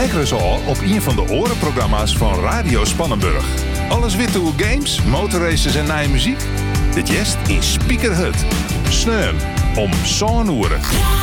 Ekkeres al op een van de orenprogramma's van Radio Spannenburg. Alles wit over games, motorraces en nieuwe muziek? Dit jest in Speaker Hut. Sneeuw om zo'n oren.